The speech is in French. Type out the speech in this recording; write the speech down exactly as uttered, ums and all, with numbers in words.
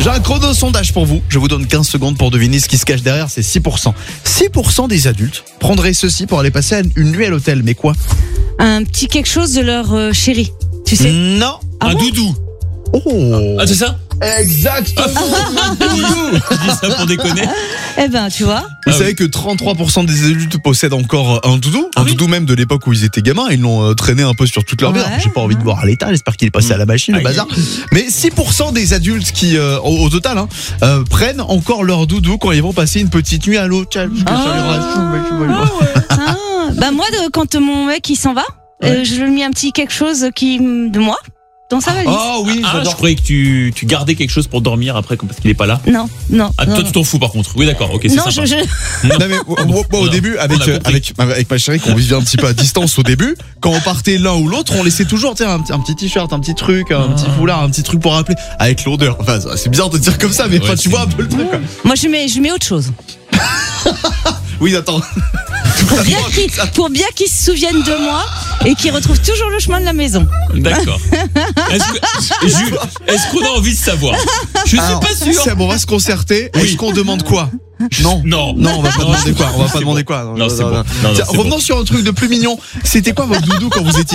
J'ai un chrono sondage pour vous. Je vous donne quinze secondes pour deviner ce qui se cache derrière ces six pour cent. six pour cent des adultes prendraient ceci pour aller passer une nuit à l'hôtel. Mais quoi? Un petit quelque chose de leur euh, chéri, tu sais. Non. Ah un bon doudou. Oh. Ah, c'est ça? Exactement. Doudou. Je dis ça pour déconner. Eh ben, tu vois. Vous Ah savez oui. que trente-trois pour cent des adultes possèdent encore un doudou. Ah Un oui. doudou même de l'époque où ils étaient gamins. Ils l'ont euh, traîné un peu sur toute leur vie. Ouais. Alors, j'ai pas envie de voir l'état. J'espère qu'il est passé à la machine, le Aïe, bazar. aïe. Mais six pour cent des adultes qui, euh, au, au total, hein, euh, prennent encore leur doudou quand ils vont passer une petite nuit à l'hôtel. Ah, bah moi, de, quand mon mec il s'en va, euh, je lui ai mis un petit quelque chose qui de moi dans sa valise. Oh oui, Ah, je j'adore. croyais que tu, tu gardais quelque chose pour dormir après comme parce qu'il est pas là. Non, non. Ah, non, toi non. tu t'en fous par contre. Oui d'accord, ok, c'est Non, sympa. je, je... Non mais moi, moi, au On a- début avec on a euh, compris. avec avec ma chérie qu'on vivait un petit peu à distance au début, quand on partait l'un ou l'autre, on laissait toujours tu sais, un, un petit t-shirt, un petit truc, un petit foulard, un petit truc pour rappeler avec l'odeur. Enfin c'est bizarre de dire comme ça mais Ouais, enfin, tu c'est- vois un peu le truc quoi. Moi, je mets, je mets autre chose. Oui, attends. Pour bien qu'ils, pour bien qu'ils se souviennent de moi et qu'ils retrouvent toujours le chemin de la maison. D'accord. Est-ce que, Jules, est-ce qu'on a envie de savoir? Je suis Alors, pas sûr. C'est bon, on va se concerter. Oui. Est-ce qu'on demande quoi? Non. Non. Non, on va pas Non, demander quoi. On va pas c'est demander bon. quoi. Non, c'est bon. Non, non, Tiens, c'est revenons bon. sur un truc de plus mignon. C'était quoi votre doudou quand vous étiez